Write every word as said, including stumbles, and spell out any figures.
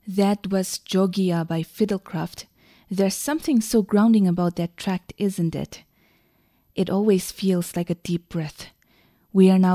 That was Jogia by Fiddlecraft. There's something so grounding about that track, isn't it? It always feels like a deep breath. We are now